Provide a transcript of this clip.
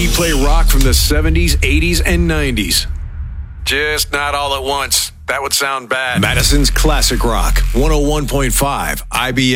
We play rock from the 70s, 80s, and 90s. Just not all at once. That would sound bad. Madison's Classic Rock, 101.5 IBM.